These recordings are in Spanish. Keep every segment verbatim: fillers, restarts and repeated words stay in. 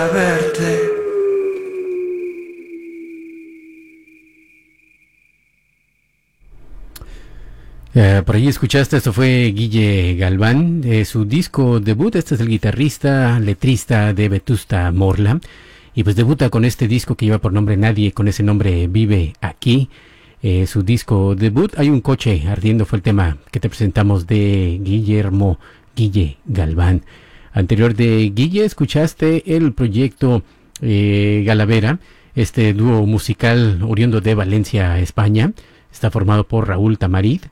verte. Uh, por ahí escuchaste, esto fue Guille Galván, de su disco debut. Este es el guitarrista, letrista de Vetusta Morla, y pues debuta con este disco que lleva por nombre Nadie, con ese nombre vive aquí. Eh, su disco debut, Hay un coche ardiendo, fue el tema que te presentamos de Guillermo Guille Galván. Anterior de Guille escuchaste el proyecto eh, Galavera, este dúo musical oriundo de Valencia, España. Está formado por Raúl Tamarit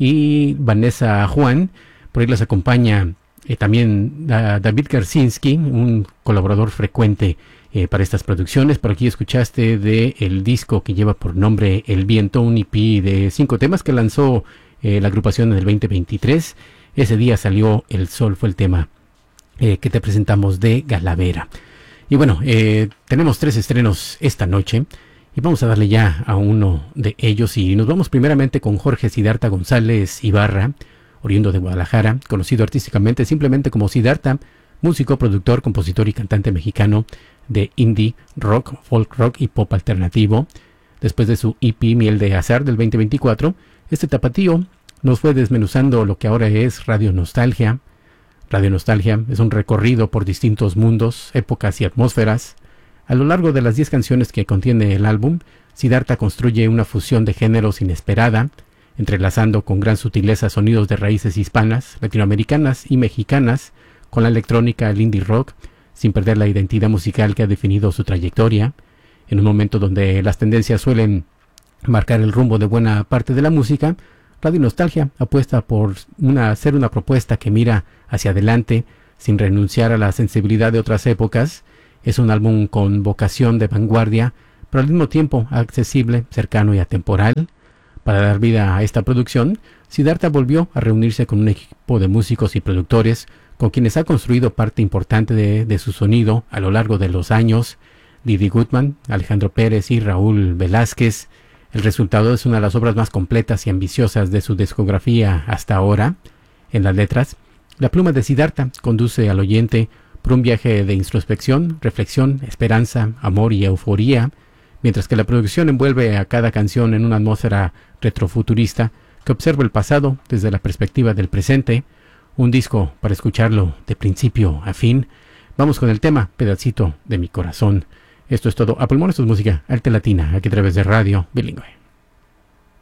y Vanessa Juan. Por ahí les acompaña eh, también uh, David Garcinski, un colaborador frecuente eh, para estas producciones. Por aquí escuchaste de el disco que lleva por nombre El Viento, un E P de cinco temas que lanzó eh, la agrupación en el veinte veintitrés. Ese día salió El Sol, fue el tema eh, que te presentamos de Galavera. Y bueno, eh, tenemos tres estrenos esta noche. Y vamos a darle ya a uno de ellos, y nos vamos primeramente con Jorge Siddhartha González Ibarra, oriundo de Guadalajara, conocido artísticamente simplemente como Siddhartha, músico, productor, compositor y cantante mexicano de indie, rock, folk rock y pop alternativo. Después de su E P Miel de Azar del veinte veinticuatro, este tapatío nos fue desmenuzando lo que ahora es Radio Nostalgia. Radio Nostalgia es un recorrido por distintos mundos, épocas y atmósferas. A lo largo de las diez canciones que contiene el álbum, Siddhartha construye una fusión de géneros inesperada, entrelazando con gran sutileza sonidos de raíces hispanas, latinoamericanas y mexicanas, con la electrónica, el indie rock, sin perder la identidad musical que ha definido su trayectoria. En un momento donde las tendencias suelen marcar el rumbo de buena parte de la música, Radio Nostalgia apuesta por una, hacer una propuesta que mira hacia adelante, sin renunciar a la sensibilidad de otras épocas. Es un álbum con vocación de vanguardia, pero al mismo tiempo accesible, cercano y atemporal. Para dar vida a esta producción, Siddhartha volvió a reunirse con un equipo de músicos y productores con quienes ha construido parte importante de, de su sonido a lo largo de los años. Didi Goodman, Alejandro Pérez y Raúl Velázquez. El resultado es una de las obras más completas y ambiciosas de su discografía hasta ahora. En las letras, la pluma de Siddhartha conduce al oyente por un viaje de introspección, reflexión, esperanza, amor y euforía, mientras que la producción envuelve a cada canción en una atmósfera retrofuturista que observa el pasado desde la perspectiva del presente. Un disco para escucharlo de principio a fin. Vamos con el tema Pedacito de mi corazón. Esto es todo. A pulmón, esto es música arte latina, aquí a través de Radio Bilingüe.